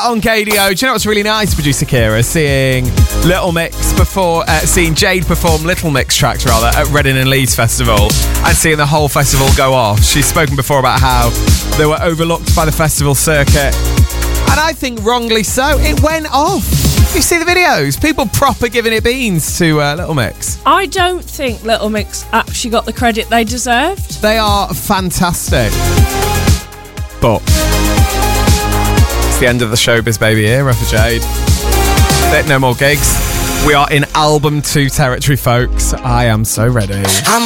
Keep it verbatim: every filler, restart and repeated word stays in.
on K D O. Do you know what's really nice, producer Kira? Seeing Little Mix before, uh, seeing Jade perform Little Mix tracks rather at Reading and Leeds Festival, and seeing the whole festival go off. She's spoken before about how they were overlooked by the festival circuit, and I think wrongly so. It went off. You see the videos? People proper giving it beans to uh, Little Mix. I don't think Little Mix actually got the credit they deserved. They are fantastic. But it's the end of the Showbiz Baby era for Jade. No more gigs. We are in album two territory, folks. I am so ready. I'm